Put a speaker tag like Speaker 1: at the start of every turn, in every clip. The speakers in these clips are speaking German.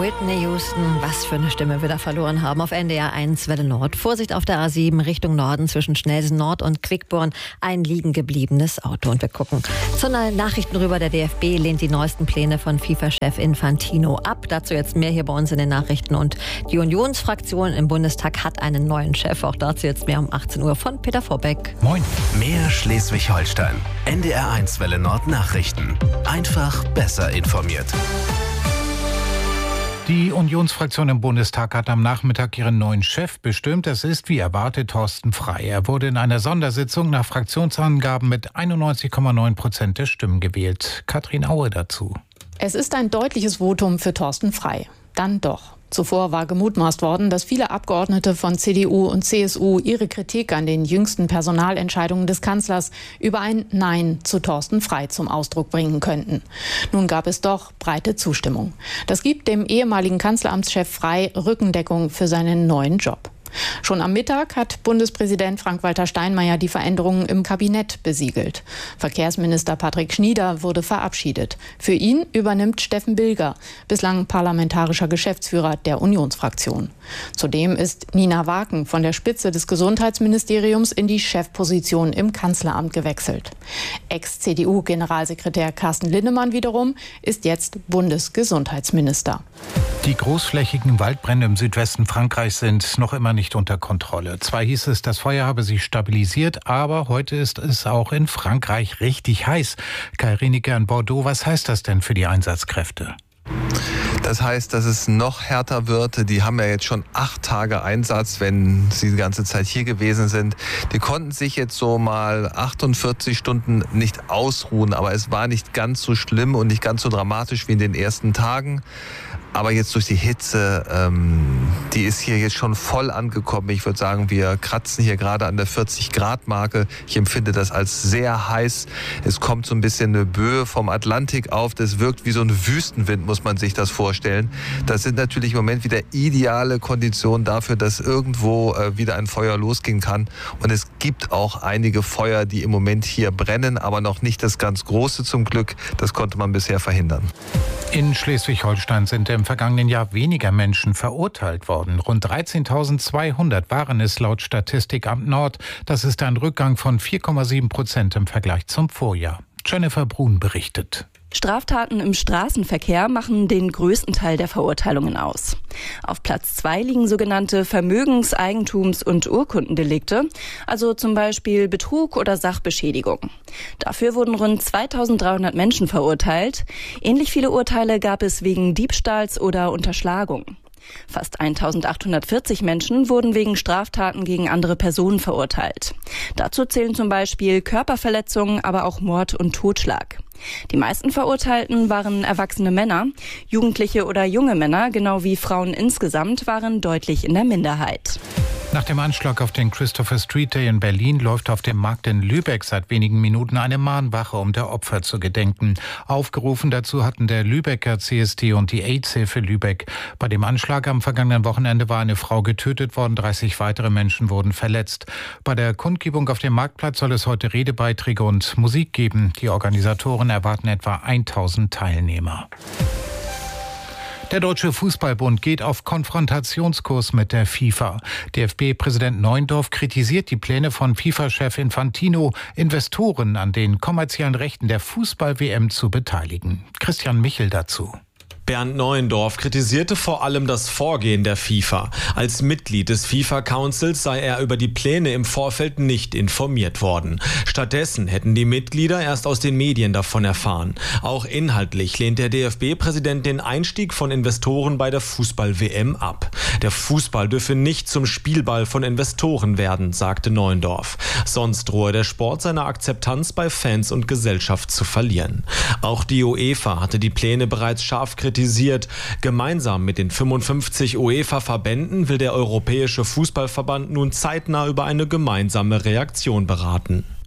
Speaker 1: Whitney Houston, was für eine Stimme wir da verloren haben. Auf NDR 1 Welle Nord. Vorsicht auf der A7 Richtung Norden zwischen Schnellsen Nord und Quickborn. Ein liegen gebliebenes Auto. Und wir gucken zu den Nachrichten rüber. Der DFB lehnt die neuesten Pläne von FIFA-Chef Infantino ab. Dazu jetzt mehr hier bei uns in den Nachrichten. Und die Unionsfraktion im Bundestag hat einen neuen Chef. Auch dazu jetzt mehr um 18 Uhr von Peter Vorbeck.
Speaker 2: Moin. Mehr Schleswig-Holstein. NDR 1 Welle Nord Nachrichten. Einfach besser informiert.
Speaker 3: Die Unionsfraktion im Bundestag hat am Nachmittag ihren neuen Chef bestimmt. Es ist, wie erwartet, Thorsten Frey. Er wurde in einer Sondersitzung nach Fraktionsangaben mit 91,9% der Stimmen gewählt. Katrin Aue dazu.
Speaker 4: Es ist ein deutliches Votum für Thorsten Frey. Dann doch. Zuvor war gemutmaßt worden, dass viele Abgeordnete von CDU und CSU ihre Kritik an den jüngsten Personalentscheidungen des Kanzlers über ein Nein zu Thorsten Frey zum Ausdruck bringen könnten. Nun gab es doch breite Zustimmung. Das gibt dem ehemaligen Kanzleramtschef Frey Rückendeckung für seinen neuen Job. Schon am Mittag hat Bundespräsident Frank-Walter Steinmeier die Veränderungen im Kabinett besiegelt. Verkehrsminister Patrick Schnieder wurde verabschiedet. Für ihn übernimmt Steffen Bilger, bislang parlamentarischer Geschäftsführer der Unionsfraktion. Zudem ist Nina Waken von der Spitze des Gesundheitsministeriums in die Chefposition im Kanzleramt gewechselt. Ex-CDU-Generalsekretär Carsten Linnemann wiederum ist jetzt Bundesgesundheitsminister.
Speaker 3: Die großflächigen Waldbrände im Südwesten Frankreichs sind noch immer nicht unter Kontrolle. Zwar hieß es, das Feuer habe sich stabilisiert, aber heute ist es auch in Frankreich richtig heiß. Kai Rienecke in Bordeaux, was heißt das denn für die Einsatzkräfte?
Speaker 5: Das heißt, dass es noch härter wird. Die haben ja jetzt schon 8 Tage Einsatz, wenn sie die ganze Zeit hier gewesen sind. Die konnten sich jetzt so mal 48 Stunden nicht ausruhen, aber es war nicht ganz so schlimm und nicht ganz so dramatisch wie in den ersten Tagen. Aber jetzt durch die Hitze, die ist hier jetzt schon voll angekommen. Ich würde sagen, wir kratzen hier gerade an der 40-Grad-Marke. Ich empfinde das als sehr heiß. Es kommt so ein bisschen eine Böe vom Atlantik auf. Das wirkt wie so ein Wüstenwind, muss man sich das vorstellen. Das sind natürlich im Moment wieder ideale Konditionen dafür, dass irgendwo wieder ein Feuer losgehen kann. Und es gibt auch einige Feuer, die im Moment hier brennen, aber noch nicht das ganz große zum Glück. Das konnte man bisher verhindern.
Speaker 3: In Schleswig-Holstein sind im vergangenen Jahr weniger Menschen verurteilt worden. Rund 13.200 waren es laut Statistikamt Nord. Das ist ein Rückgang von 4,7% im Vergleich zum Vorjahr. Jennifer Brun berichtet.
Speaker 6: Straftaten im Straßenverkehr machen den größten Teil der Verurteilungen aus. Auf Platz 2 liegen sogenannte Vermögens-, Eigentums- und Urkundendelikte, also zum Beispiel Betrug oder Sachbeschädigung. Dafür wurden rund 2.300 Menschen verurteilt. Ähnlich viele Urteile gab es wegen Diebstahls oder Unterschlagung. Fast 1.840 Menschen wurden wegen Straftaten gegen andere Personen verurteilt. Dazu zählen zum Beispiel Körperverletzungen, aber auch Mord und Totschlag. Die meisten Verurteilten waren erwachsene Männer. Jugendliche oder junge Männer, genau wie Frauen insgesamt, waren deutlich in der Minderheit.
Speaker 3: Nach dem Anschlag auf den Christopher Street Day in Berlin läuft auf dem Markt in Lübeck seit wenigen Minuten eine Mahnwache, um der Opfer zu gedenken. Aufgerufen dazu hatten der Lübecker CSD und die AIDS-Hilfe Lübeck. Bei dem Anschlag am vergangenen Wochenende war eine Frau getötet worden, 30 weitere Menschen wurden verletzt. Bei der Kundgebung auf dem Marktplatz soll es heute Redebeiträge und Musik geben. Die Organisatoren erwarten etwa 1.000 Teilnehmer. Der Deutsche Fußballbund geht auf Konfrontationskurs mit der FIFA. DFB-Präsident Neuendorf kritisiert die Pläne von FIFA-Chef Infantino, Investoren an den kommerziellen Rechten der Fußball-WM zu beteiligen. Christian Michel dazu.
Speaker 7: Bernd Neuendorf kritisierte vor allem das Vorgehen der FIFA. Als Mitglied des FIFA-Councils sei er über die Pläne im Vorfeld nicht informiert worden. Stattdessen hätten die Mitglieder erst aus den Medien davon erfahren. Auch inhaltlich lehnt der DFB-Präsident den Einstieg von Investoren bei der Fußball-WM ab. Der Fußball dürfe nicht zum Spielball von Investoren werden, sagte Neuendorf. Sonst drohe der Sport seine Akzeptanz bei Fans und Gesellschaft zu verlieren. Auch die UEFA hatte die Pläne bereits scharf kritisiert. Gemeinsam mit den 55 UEFA-Verbänden will der Europäische Fußballverband nun zeitnah über eine gemeinsame Reaktion beraten.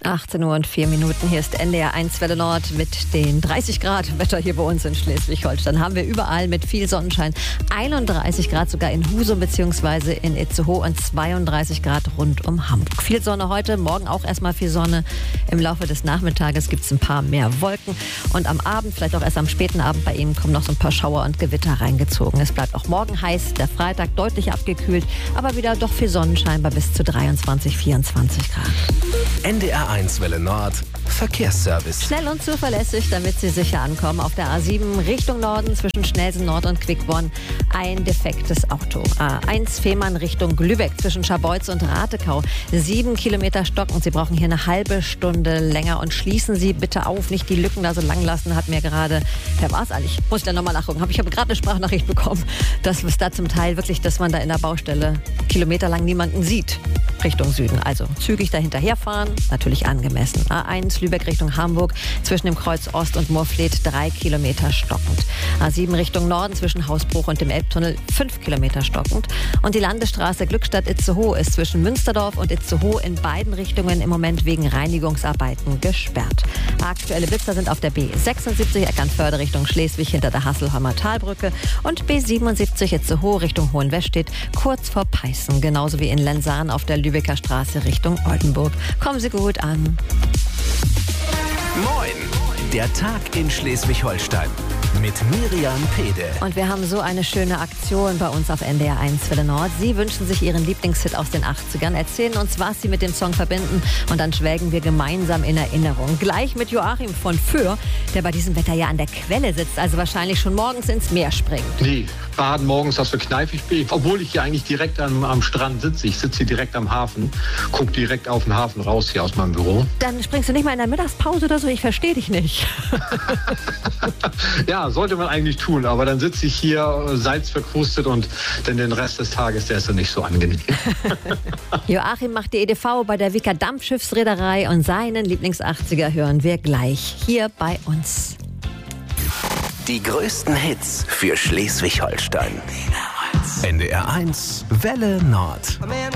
Speaker 1: 18:04 Uhr. Hier ist NDR 1 Welle Nord mit den 30 Grad Wetter hier bei uns in Schleswig-Holstein. Haben wir überall mit viel Sonnenschein. 31 Grad sogar in Husum bzw. in Itzehoe und 32 Grad rund um Hamburg. Viel Sonne heute, morgen auch erstmal viel Sonne. Im Laufe des Nachmittages gibt es ein paar mehr Wolken. Und am Abend, vielleicht auch erst am späten Abend bei Ihnen, kommen noch so ein paar Schauer und Gewitter reingezogen. Es bleibt auch morgen heiß, der Freitag deutlich abgekühlt, aber wieder doch viel Sonnenschein bei bis zu 23, 24 Grad.
Speaker 2: NDR 1 Welle Nord Verkehrsservice.
Speaker 1: Schnell und zuverlässig, damit Sie sicher ankommen. Auf der A7 Richtung Norden zwischen Schnelsen Nord und Quickborn ein defektes Auto. A1 Fehmarn Richtung Lübeck zwischen Scharbeutz und Ratekau. 7 Kilometer stockend. Sie brauchen hier eine halbe Stunde länger und schließen Sie bitte auf. Nicht die Lücken da so lang lassen, hat mir gerade, wer war es eigentlich? Muss ich da nochmal nachgucken. Ich habe gerade eine Sprachnachricht bekommen, dass es da zum Teil wirklich, dass man da in der Baustelle kilometerlang niemanden sieht. Richtung Süden. Also zügig dahinterherfahren, natürlich angemessen. A1 Lübeck Richtung Hamburg zwischen dem Kreuz Ost und Moorfleet 3 Kilometer stockend. A7 Richtung Norden zwischen Hausbruch und dem Elbtunnel 5 Kilometer stockend. Und die Landesstraße Glückstadt-Itzehoe ist zwischen Münsterdorf und Itzehoe in beiden Richtungen im Moment wegen Reinigungsarbeiten gesperrt. Aktuelle Blitzer sind auf der B76 Eckernförde Richtung Schleswig hinter der Hasselheimer Talbrücke und B77 Itzehoe Richtung Hohenwestedt kurz vor Peißen. Genauso wie in Lensahn auf der Lübecker Straße Richtung Oldenburg. Kommen Sie gut an.
Speaker 2: Moin! Der Tag in Schleswig-Holstein mit Miriam Pede.
Speaker 1: Und wir haben so eine schöne Aktion bei uns auf NDR 1 Welle Nord. Sie wünschen sich Ihren Lieblingshit aus den 80ern, erzählen uns, was Sie mit dem Song verbinden und dann schwelgen wir gemeinsam in Erinnerung. Gleich mit Joachim von Föhr, der bei diesem Wetter ja an der Quelle sitzt, also wahrscheinlich schon morgens ins Meer springt.
Speaker 8: Nee, baden morgens, das so kneifig bin. Obwohl ich hier eigentlich direkt am Strand sitze. Ich sitze hier direkt am Hafen, gucke direkt auf den Hafen raus hier aus meinem Büro.
Speaker 1: Dann springst du nicht mal in der Mittagspause oder so? Ich verstehe dich nicht.
Speaker 8: Ja, sollte man eigentlich tun, aber dann sitze ich hier salzverkrustet und dann den Rest des Tages, der ist dann nicht so angenehm.
Speaker 1: Joachim macht die EDV bei der Wicker Dampfschiffsreederei und seinen Lieblings-80er hören wir gleich hier bei uns.
Speaker 2: Die größten Hits für Schleswig-Holstein. NDR 1 Welle Nord.